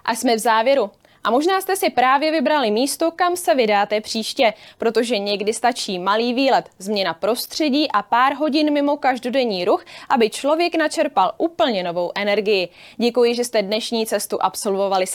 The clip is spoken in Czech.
A jsme v závěru. A možná jste si právě vybrali místo, kam se vydáte příště, protože někdy stačí malý výlet, změna prostředí a pár hodin mimo každodenní ruch, aby člověk načerpal úplně novou energii. Děkuji, že jste dnešní cestu absolvovali